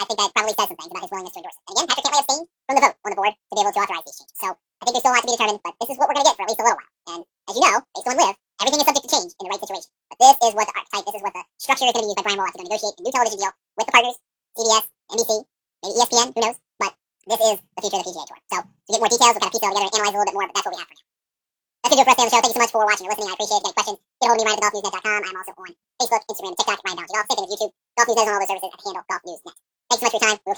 think that probably says some things about his willingness to endorse it. And again, Patrick Cantlay abstained from the vote on the board to be able to authorize these changes. So I think there's still a lot to be determined, but this is what we're going to get for at least a little while. And as you know, based on LIV, everything is subject to change in the right situation. But this is what the archetype, this is what the structure is going to be used by Brian Wolof to go negotiate a new television deal with the partners, CBS, NBC, maybe ESPN, who knows? But this is the future of the PGA Tour. So to get more details, we'll kind of piece it all together and analyze it a little bit more, but that's what we have for now. That's it for us today on the show. Thank you so much for watching or listening. I appreciate it. If you have any questions, get a hold of me, RyanAtGolfNewsNet.com. I'm also on Facebook, Instagram, and TikTok. Ryan Balaji Golf. Same thing with YouTube. Golf News Net on all those services at the handle Golf News Net. Thanks so much for your time. We'll